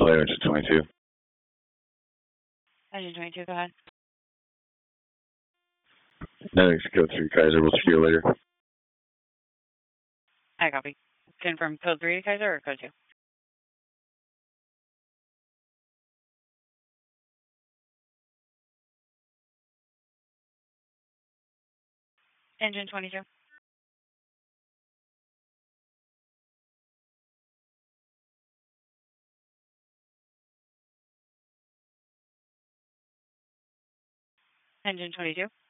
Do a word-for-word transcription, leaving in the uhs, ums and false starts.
Flare, engine twenty-two. Engine twenty-two, go ahead. Next, code three Kaiser, we'll see you later. I copy. Confirm code three to Kaiser or code two? Engine twenty-two. Engine twenty-two.